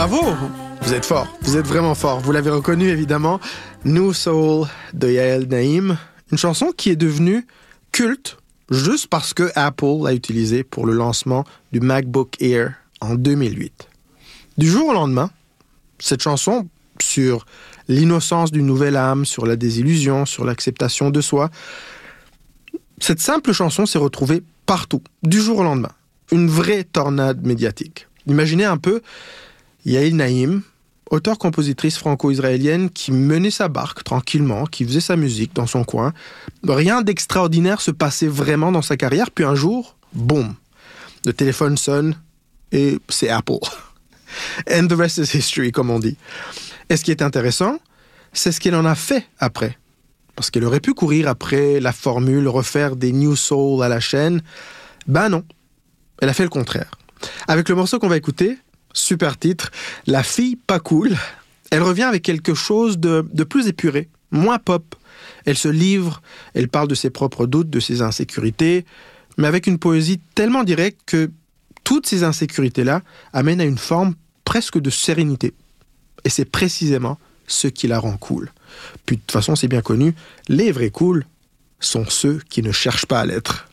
Bravo! Vous êtes fort, vous êtes vraiment fort. Vous l'avez reconnu évidemment. New Soul de Yael Naïm. Une chanson qui est devenue culte juste parce que Apple l'a utilisée pour le lancement du MacBook Air en 2008. Du jour au lendemain, cette chanson sur l'innocence d'une nouvelle âme, sur la désillusion, sur l'acceptation de soi, cette simple chanson s'est retrouvée partout, du jour au lendemain. Une vraie tornade médiatique. Imaginez un peu Yael Naïm, auteure-compositrice franco-israélienne qui menait sa barque tranquillement, qui faisait sa musique dans son coin. Rien d'extraordinaire se passait vraiment dans sa carrière, puis un jour, boum, le téléphone sonne et c'est Apple. And the rest is history, comme on dit. Et ce qui est intéressant, c'est ce qu'elle en a fait après. Parce qu'elle aurait pu courir après la formule, refaire des New Soul à la chaîne. Ben non, elle a fait le contraire. Avec le morceau qu'on va écouter, super titre, La fille pas cool, elle revient avec quelque chose de plus épuré, moins pop. Elle se livre, elle parle de ses propres doutes, de ses insécurités, mais avec une poésie tellement directe que toutes ces insécurités-là amènent à une forme presque de sérénité. Et c'est précisément ce qui la rend cool. Puis de toute façon, c'est bien connu, les vrais cools sont ceux qui ne cherchent pas à l'être.